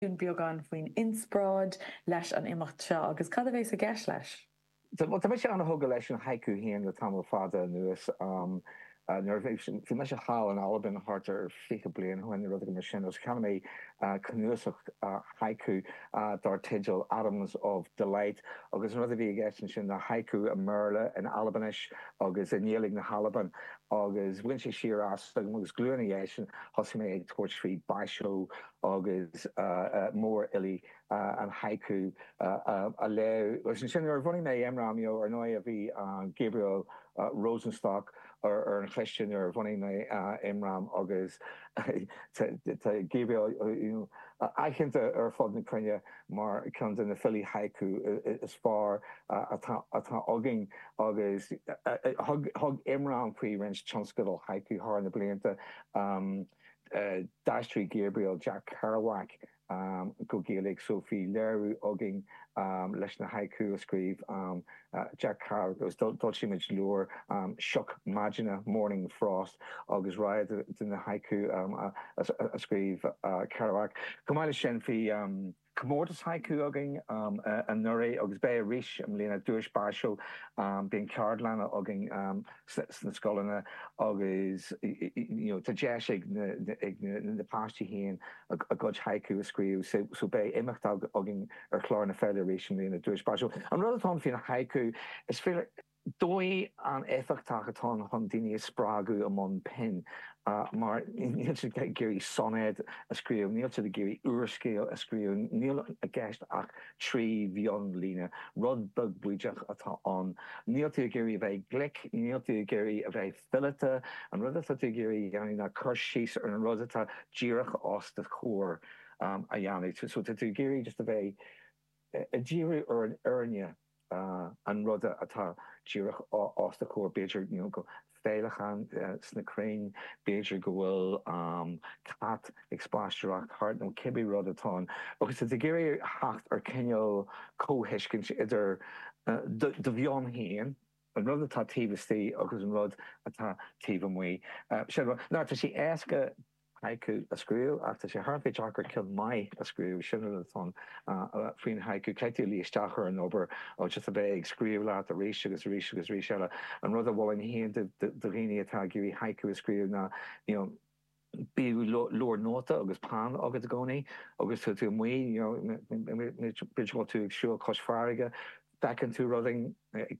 Dún beagán faoin inspráid leis an imacht seo agus cad a bhééis a gceis leis. Tá mé sé an thugad leis an haiku héan le tam fada nuas fi me se há an Alban hartar fiche blian when ru mar sin os can mé cnuach haiku dar tidal Atoms of Delight agus ru vi g sin na haiku a Merle in Albanis agus in Nieling na Halaban agus win sé sir as agus gluéisisin hos mé ag toortrí baisio agus mór ili an haiku a le sin running mé emramio ar no a vi Gabriel Rosenstock or an question or running my Imram agus Gabriel I fod na crunne mar comes in the Philly haiku as far ogging agus hug Imram pre wrench chunskadal haiku har in the blianta Dastri Gabriel Jack Kerouac go Gaelic Sophie Leru ogging leis na haiku a scríb Jack Carr goes dulcimage lure shock magina morning frost agus riot in the haiku a scríb Kerouac Gomaile sin fi Commortas haiku ogging an nure agus be rish lena dúis basho being cardlana ogging sna skolana agus ta jeig na pasti hen a god haiku a scríú so be imacht ogging chlár na federation lena dúis basho an rutá fin a haiku is fé dói an effechtachatá hon dine sppragu amon pen maar géri sonned a skriw níl de géri uerscéil a skriw níl a gist ach trí vion lína rud bug buideach atá an níl géri a bheith glic níl géri a bheith fillete an rud géri na chursís ar an rudtá ddíireach os de chór a dhéanú so géri just a bheith a ddíú ar an urne an rudde atá ddíireach os de chór Beiidir go féilechan sna crain Beiidir gohfuil cat agspáisteach hart nó cibi rud atá agus de géir hacht ar ceol cóhiiscin idir de bhion héan an rud atá tíhtí agus an rud atá tíh muoi. ná tá sí éasca haiku a screw after she harpage archer killed my a screw shon free haiku kleiti li stacher an ober or just a big screw la the rishugas rishella and rather well in hand the rini tagiri haiku a screw na be Lord Nota agus pan agad goni agus to mui bridge to show cosfarige back into running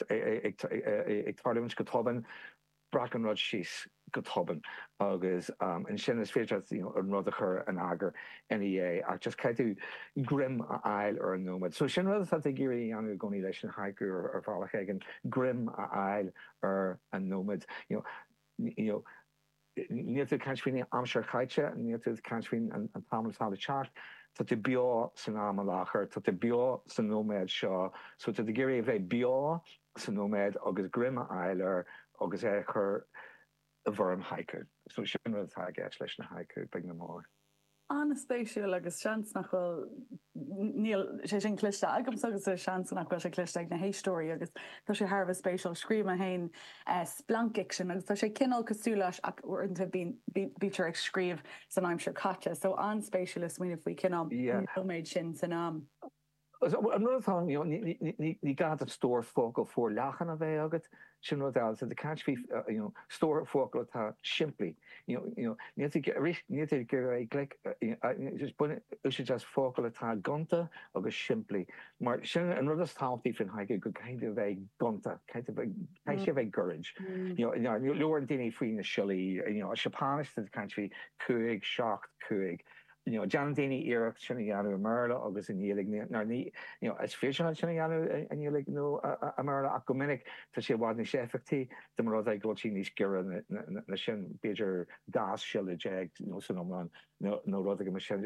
parliament gotoben bracken rod she's gotoben agus and sin is féidir an rud chur an agur NEA ach just caiú grim a ail ar an nómad. So sin rud a géirí anú gcóí leis an haiku ar bhálach an grim a ail ar an nómad. Níl tú cansfin amsir chaite, níl tú cansfin an tamil chat, tá tú bio san am lachar, tá tú bio san nómad seo, so tá géirí a bheith bio san nómad agus grim a ail ar agus é chur a bharm haiku. So sin rud a gceis leis na haiku beag na mór. An spéisiúil agus seans nachfuil níl sé sin cliste agam agus sé seans nach sé cliste ag na héistóí agus tá sé Harbh spéisiúil scríb a hain splancik sin agus tá sé cinál cosúlas ach uanta bítar ag scríb san aimsir caite, so an spéisiúil is muoine faoi cinál méid sin san am. Another thing, ní gad of store focal for lachan a bheith agat sin rud so the catch fee store focal tá simply ní gur glic just bun just focal atá gonta agus simply mar sin an rud tátíí fin haige go kind of bheith gonta kind of bheith courage leor daine faoin na silí a Japanis the country cuaig shocked cuaig. John Dini Eric Chiniganu Merla agus in Yelig as fish on Chiniganu and Yelig no Merla Akumenic to she was effecti the Morozai Glochinis Gira na Shin Bejer gas shell jag no sonomon no Rodrigo Machine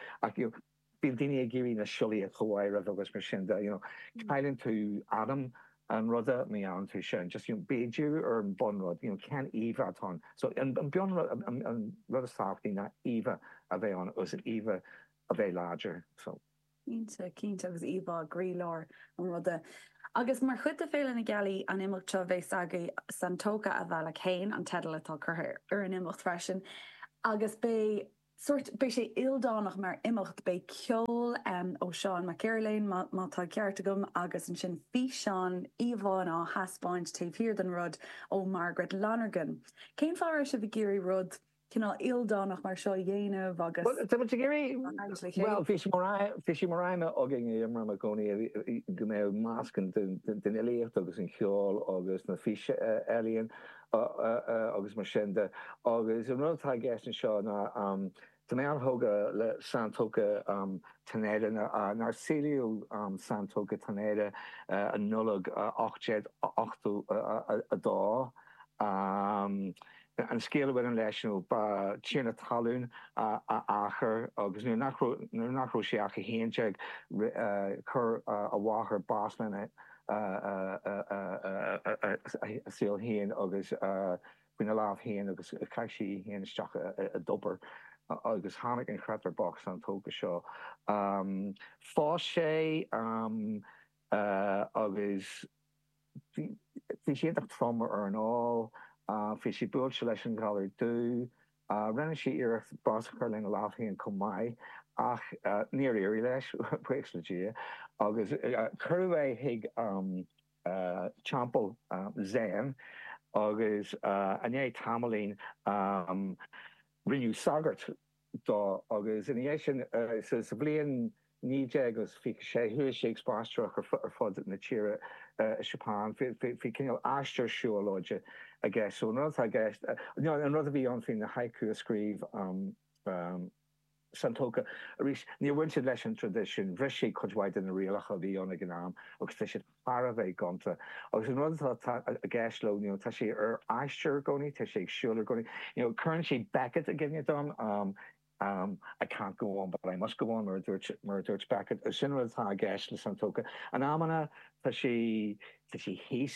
Bildini Giri na Shully at Hawaii Revogus Machine Kylan to Adam and rudder me on to shin just Beju or Bonrod can Eva on so and beyond and rudder softy not Eva a on was an Eva a very larger so Kinte agus Eva Grelor an rudder agus mar chud a féile na galí an imachta bheith agaí san tóca a bhealach chéin an tedal atá chuthair ar an imacht freisin agus bé Soort bei sé ildánach mar imimecht bei ceol ó Seán McCairlain má tá ceart agam agus an sin fi Seán Íomháin á haspáint taobh hir den rud ó Margaret Lonergan. Céim fáir se bh géirí rud cinál ildánach mar seo dhéanamh agus. Well, fisi moraime agin imra a goni go mé máscan den éléocht agus an cheol agus na fi alien agus mar sinnde agus an rutá gassin seo na Tá mé anthóga le Santóca tanéide nar síliú Santóca tanéide an nullag 8 a dá. An scéal bfuin an leisnú ba tína talún a achar agus nu nachró sé acha héinteag chur a bháthair báslana síl héin agus buine láh héin agus caiisi héin isteach a dobar. Agus hánig an chreatar box an tóga seo. Fá sé agus fi séach trauma ar an á, fi si búil se leis an galir dú, rinne si iirecht básachar le láhíon commáid ach níor éirí leis puexlatí agus chuh hiig champel zéan agus ané tamalín rinneú sagart dá agus in sin sa blion níide agus fi sé hu sé spástruach ar fod na tíre Japan fi cinál aisteir siúlóide a gceis so nó a gceist an rud a bhí an fin na haiku a scríb Santóca rís ní bhain si leis an tradition bhre sé chudhhaid in na rialacha bhí anna gnáam agus tá sé para bheith gananta agus an rud a gceislo tá sé ar aisteir gcóí tá sé siúlar gcóí current sé Beckett a gine dom I can't go on, but I must go on. Murder's Beckett. As soon as I guess the Santóca, and Amana, that she his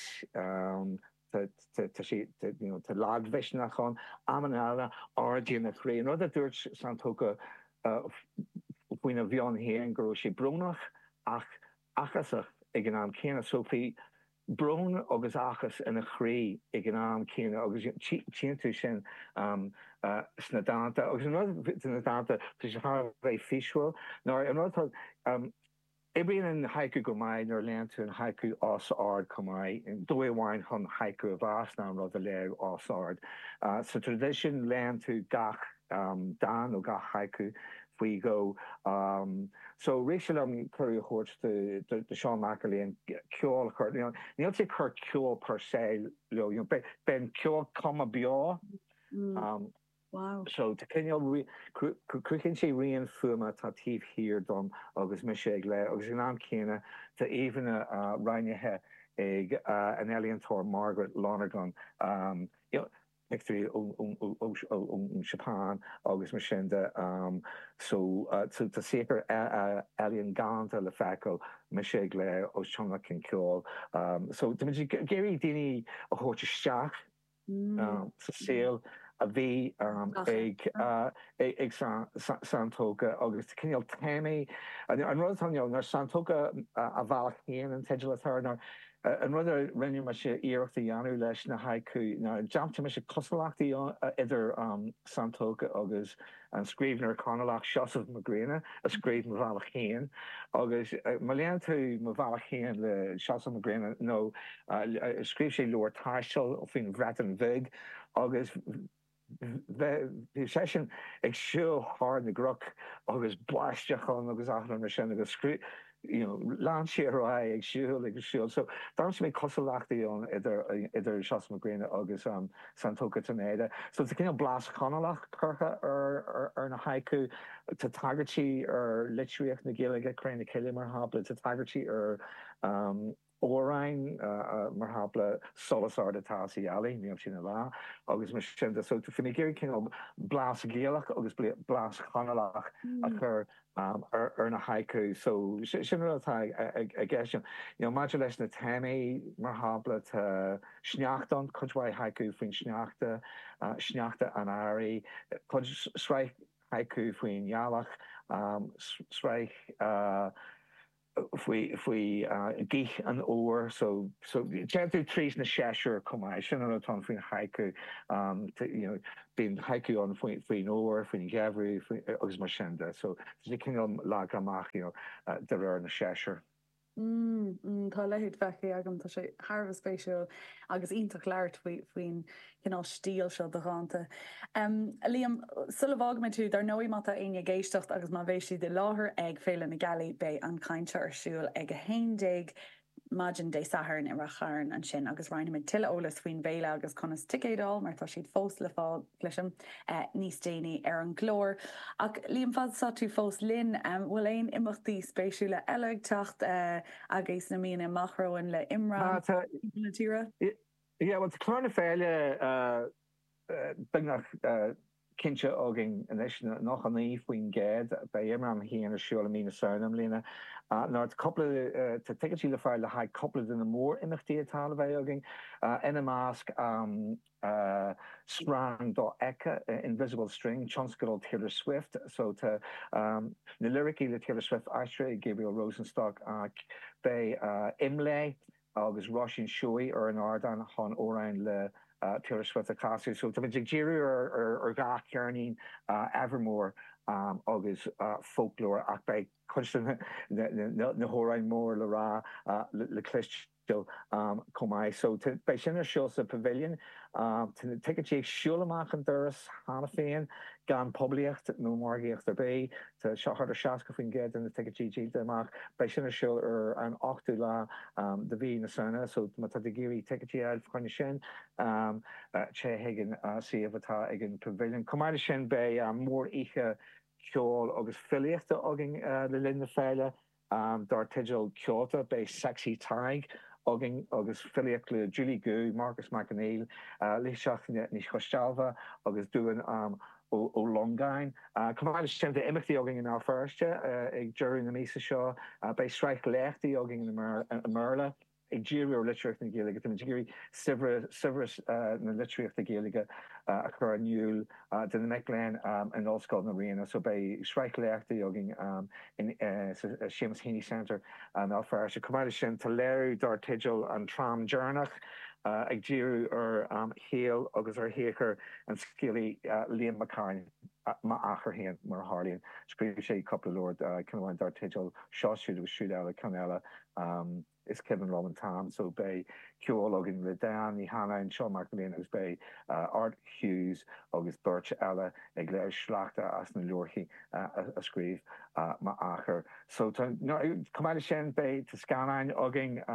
to lag vishnachon Amana origin of Korea. Another Dutch Santóca when a vion here and grow she brunach ach achasach ignam kena Sophie. Brown agus achas in a chré ag an am céine agus tíú sin snadanta agus snadanta tu har bheith fiisiúil ná an rátá Ibríon an haiku go maiid nar leanú an haiku as ard comai in dóhhain chun haiku a bhás ná rud a léir as ard. So tradition leanú gach dan ó gach haiku we go so racial curry horse the Sean McAlee ceol chur níl sé chur ceol per se ben ceol comma bio wow so te cinneal crucinn sé rion fuma tá tíh hir dom agus me sé le agus an am céine tá éhanna rainnethe ag an Eliantor Margaret Lonergan Victory Japan agus mar sinnde so tá séar Elian Ganta le feicil me sé le ó seanna cin ceol so géirí daoine a thuirteteach sa saoil a bhí ag Santóca agus cinneal téimi an rud nar Santóca a bhealach chéan an teidir le thnar an rud rinne me sé íireachta dheanú leis na haiku na jamta me sé cosachtaí idir Santóca agus an scríbnar conach Seosamh Magrina a scríb mo bhealach chéan agus má leann tú mo bhealach chéan le Seosamh Magrina nó scríb sé leir taiisiil ó fin bhreatan bhig agus sé sin ag siú hard na groch agus blaisteachán agus achlan mar sin agus scrí land sé ra ag siúil agus siúil so dá mé cosachtaí an idir Seosamh Magrina agus Santóca tanéide so tá cinenne blas conalach chucha ar na haiku tá tagartí ar litríocht na géalaige crain na céile mar hapla tá tagartí ar órain mar hapla solasar atá eala níam sin lá agus mar sin so finna géir cin blas géalach agus blas chanalach a chur ar na haiku so sin atá a gceisian maidir leis na téimi mar hapla tá sneachtan chudhhaid haiku faoin sneachta an airí chud sreich haiku faoin jaallach sreich if we geich an oor so gentle trees na shasher combination and on fin haiku being haiku on fin oor fin gavri agus marshenda so you can lagramach there na shasher Tá leid feici agam tá sé Harbh spéisiúil agus ionntach leir faoin stíl seo do gáanta. Liam sulh me tú ar nóí mata aine géistecht agus má bhééis si de láthair ag féile na galí bé an caiinte arsúil ag a 1 Majin dé saharn in racharn an sin agus reinimiid tiile ólas faoin bhéile agus conas ticédal mar tá siad fós le fáil gluisim níos déine ar an glór. Ach líon fad sa tú fós linn bhfuil éon imachtaí spéisiúla eile tacht agus na mína machróin le imrán na tíre? Ja, want kleine féile nach kindje agin noch an ífuoin géad bei imram hí an siúla mína saonam lína. Nar couple te ticketí le feile ha couple in a mór imachtaí atá bheith agin ina másc sprang do eka Invisible String Chonscadal Taylor Swift so to na lyricí le Taylor Swift Astra Gabriel Rosenstock bei imlé agus Russian showy ar an ardan hon órain le Taylor Swift a classú so tá Jerry ar ga cearnín Evermore agus folklore ach bei constant na hórain mór le rá le clist komai so bei sinnne seo sa pavilion take a siúlamach an duras hána féin gan poblíocht nó margéocht ar bé te seachar a seaca fin ged in take amach bei sinnne seo ar an 8ú lá de bhí na sanna so mat de géirí take chuine sin sé higgin si atá ag an pavilion komai sin bei mór ihe ceol agus filiachta agin le linne féile dar tiil Kyoto bei Sexy Tig agin agus filiach le Julie Gu, Marcus McNeil, Leisach níos chostalva agus dúan ó Longain. Cumá sin de imachtaí agin in á firste ag dúrin na mísa seo bei sreich lechtaí agin in Merla. Ag ddíú ar litreacht na Gaeilge, tá géirí sibris na litreacht na Gaeilge a chur aniuúil den na meicléin an Óscoil na Riana, so bei sreich leachtaí agin in Seamus Heaney Centre an áfar se cumáile sin tá léirú dar tiil an tram dearnach ag ddíú ar héal agus ar héchar an scéalaí Liam McCartney ma achar héan mar Harlíonn. Scríb sé couple Lord cinháin dar tiil seáisiú agus siúile canela is Kevin Roman Tom, so bei ceologin le Dan, ní Hannah and Sean McLean agus bei Art Hughes agus Birch Ella ag le slachta as na leorchi a scríb ma achar. So cumáile sin bei te scanáin agin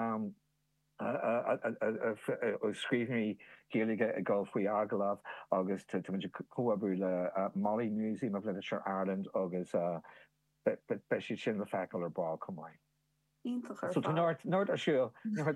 scríbní Gaeilge a gáil faoi aglah agus coabú le Molly Museum of Literature Ireland agus be si sin le feicil ar bá cumáin. So nerd ar siúil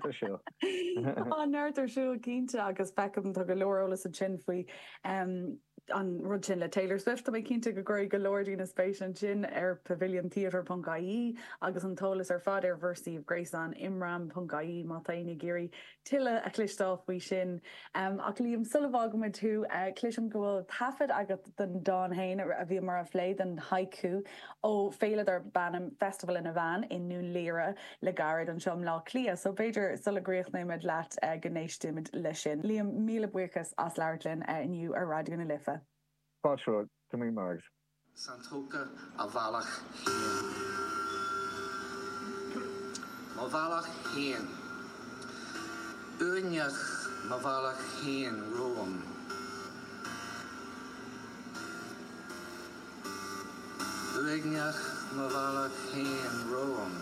nerd ar siúil cínte agus fecham tá go leorolalas a sin faoi an rud sin le Taylor Swift mé cinnte go goir go Lordí na spéis an sin ar Pavilion Theatre.ie agus an tolas ar fad ar Versity of Grace an Imram.ie má taine géirí tiile a clistáil faoi sin ach líam sulhagam tú clisim gohfuil tafad agat den Don Hain a bhí mar a phléid an haiku ó féile ar Banam Festival in a bhean in nún léire le garad an seom lá clia so beidir sulagréochnéimiid leat gnéistimid lei sin. Líam míle buchas as leirlinn inniu ar radio na lifa. Pátró, go mí margs. Santóca a bhealach héan. Má bhealach héan. Uineach má bhealach héan roam. Uineach má bhealach héan roam.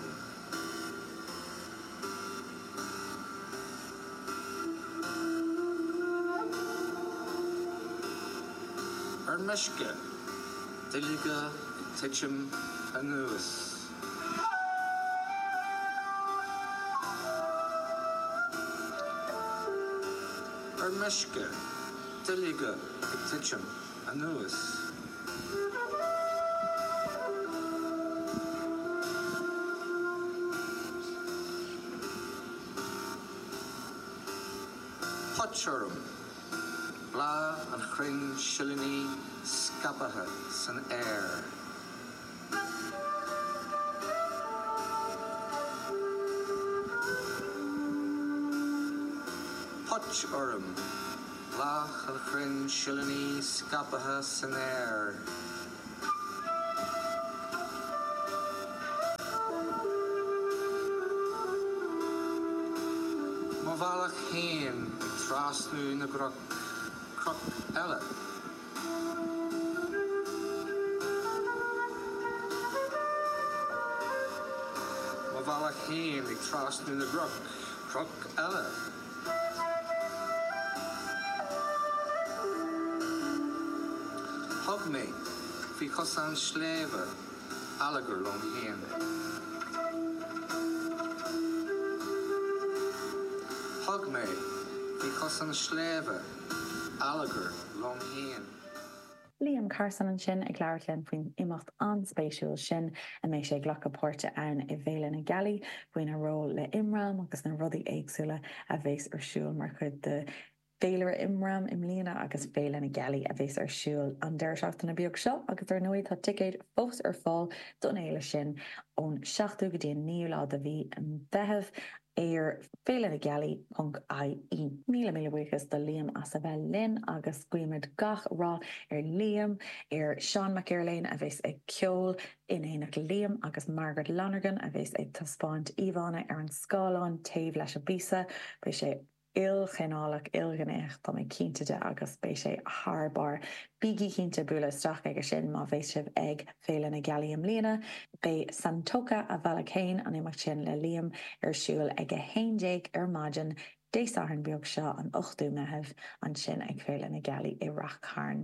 Ar meisce, duilge titim anuas. Ar meisce, duilge titim anuas. Potserum. Bla an chring shilini scapathe san air. hut orm, lach an crin shilini scapatha san air. Mavalach hen, trasnu na grok ella. Mavalach hen, trasnu na grok ella. Hug me, fi chosan sleve, allager long hen. Hug me, fi chosan sleve, allager long hen. Liam Carson an sin ag leirlinn faoin imacht anspéisiúil sin a mééis sé ghlacha páirte ann I bhéile na galí faoin a ró le imram agus na rudaí éagsúla a bhés arsúil mar chud de féilear imram im líana agus féile na galí a bhés arsúil an deirseachta na bíog seo agus ar nuid tá ticéid fós ar fáil don éile sin ón 7 go dtí 9 a bhí an 10 féile na galí.ie. Míle buchas de Liam as a bheith linn agus cuiimiid gach rá Liam Sean McIrlane a bhés ag ceol in éach Liam agus Margaret Lonergan a bhés ag taspáint Ivana ar an scáláin taobh leis a bísa bei sé ilchinálach ilganéach tá mé cínteide agus bei sé haarbar bígí cínte bula straach ag sin má bhéis sibh ag féile na galí am líana bei Santoka a bhela céin an imacht sin le Liam siúil ag a 1 ar maidin dééisáhan beag seo an 8ú mehebh an sin ag féile na galí I Rathcairn.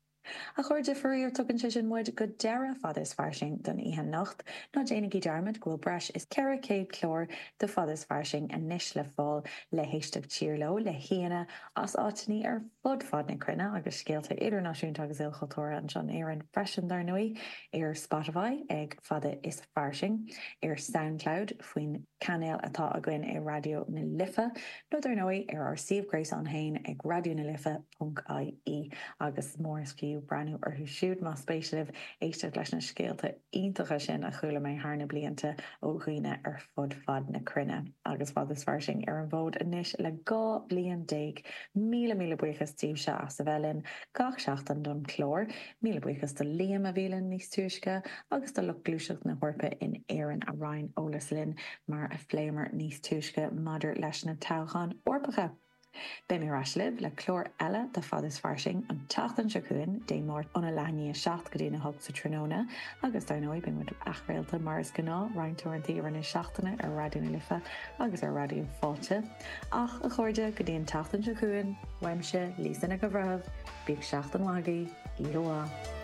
A chuir de fuíir tugann sé sin muid go deire fadas farsing don ihe nacht ná déananig Dermot ghfuil breis is ceithre céad chlór de fadas farsing a níos le fáil le héisteach tíorló le híana as átaní ar fud na crunne agus scéalta idirnáisiúnta agus ilchailtóra an John Éireann freisin dar nui ar Spotify ag fada is farsing ar SoundCloud faoin canéal atá a gcuin I radio na Lifa nó dar nui ar Steve Grace an hain ag radionalifa.ie agus mór fiú breanú ar thu siúd má spéisialah éisteach leis na scéalta iontacha sin a chuúla mé thna blianta ó chuoine ar fud na crunne agus fadas farsing ar an bhód inis le 2 bliain déag míle buchas tíobh se as sa bhelinn gach seachtain don chlór míle buchas do Liam a bhílann níos tuisce agus do luch glúiseach na hhorpa in éan a Ryan Olaslin mar a phléimar níos tuisce madidir leis na táchan orpacha. Bé mé raslib le chlór eile de fadas farsing an tatan secuin dé mór an a leine 7 go dtína hog sa tróna agus dar nói be mud achréalta mars gná reinintúirtí ar na seachtainna ar radioúna Lifa agus ar radioú fáilte ach a chuirde go dtíon tatan secuin weimse lísanna go bhreh bíag seachtain wagaí I loa.